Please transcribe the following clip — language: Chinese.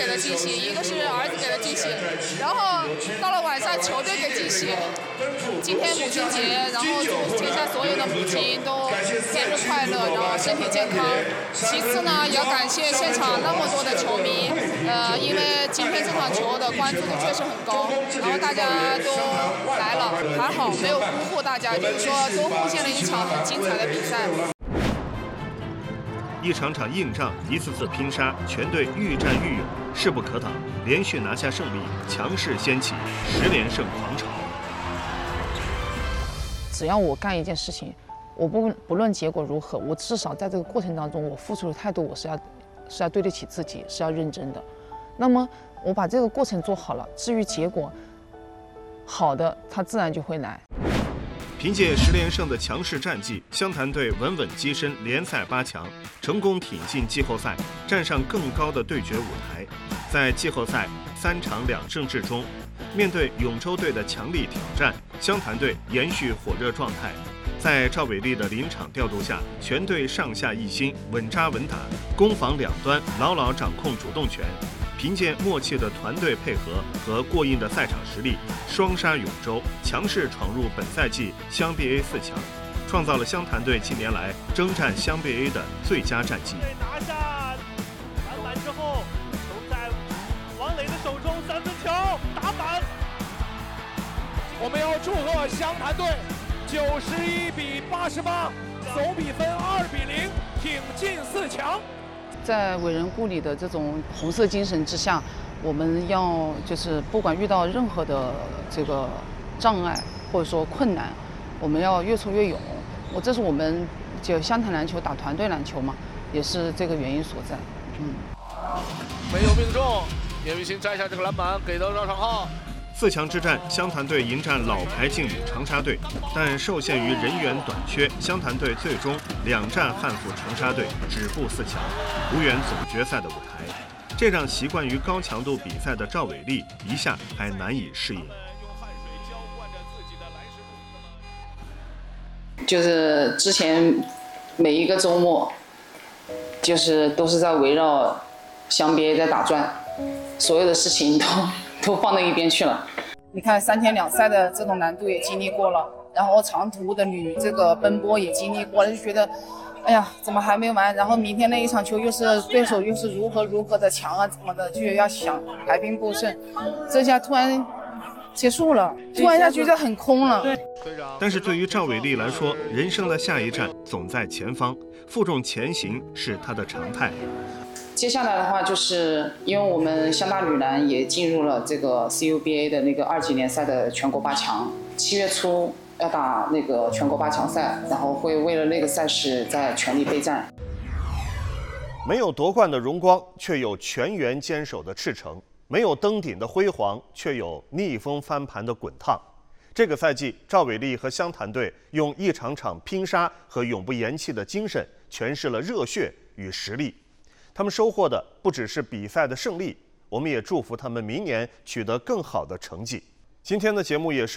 给的惊喜，一个是儿子给的惊喜，然后到了晚上球队给惊喜。今天母亲节，然后祝天下所有的母亲都节日快乐，然后身体健康。其次呢，也要感谢现场那么多的球迷，因为今天这场球的关注度确实很高，然后大家都来了，还好没有辜负大家，就是说都奉献了一场很精彩的比赛。 一场场硬仗，一次次拼杀，全队愈战愈勇，势不可挡，连续拿下胜利，强势掀起10连胜狂潮。 只要我干一件事情，我不论结果如何，我至少在这个过程当中，我付出的态度我是要对得起自己，是要认真的。那么我把这个过程做好了，至于结果好的，它自然就会来。 凭借10连胜的强势战绩，湘潭队稳稳跻身联赛8强，成功挺进季后赛，站上更高的对决舞台。在季后赛3场2胜制中，面对永州队的强力挑战，湘潭队延续火热状态。在赵伟丽的临场调度下，全队上下一心，稳扎稳打，攻防两端牢牢掌控主动权。凭借默契的团队配合和过硬的赛场实力，双杀永州，强势闯入本赛季湘 BA 4强，创造了湘潭队近年来征战湘 BA 的最佳战绩。 拿下篮板之后，球在王磊的手中，3分球打板。 我们要祝贺湘潭队91比88，总比分2比0，挺进4强。 在伟人故里的这种红色精神之下，我们要就是不管遇到任何的这个障碍或者说困难，我们要越挫越勇。这是我们就湘潭篮球打团队篮球嘛，也是这个原因所在。 没有命中，叶雨欣摘下这个篮板，给到赵长浩。 4强之战，湘潭队迎战老牌劲旅长沙队，但受限于人员短缺，湘潭队最终2战憾负长沙队，止步4强，无缘总决赛的舞台。这让习惯于高强度比赛的赵伟丽一下还难以适应。 就是之前每一个周末，就是都是在围绕湘 BA 在打转，所有的事情都放到一边去了。你看3天2赛的这种难度也经历过了，然后长途的这个奔波也经历过了，就觉得，哎呀，怎么还没完？然后明天那一场球又是对手又是如何的强啊，怎么的，就要想排兵布阵。这下突然结束了，突然一下觉得很空了。 但是对于赵伟丽来说，人生的下一站总在前方，负重前行是她的常态。 接下来的话，就是因为我们湘大女篮也进入了这个 CUBA 的那个2级联赛的全国8强，7月初要打那个全国8强赛，然后会为了那个赛事在全力备战。 没有夺冠的荣光，却有全员坚守的赤诚；没有登顶的辉煌，却有逆风翻盘的滚烫。这个赛季，赵伟丽和湘潭队用一场场拼杀和永不言弃的精神，诠释了热血与实力。他们收获的不只是比赛的胜利，我们也祝福他们明年取得更好的成绩。今天的节目也是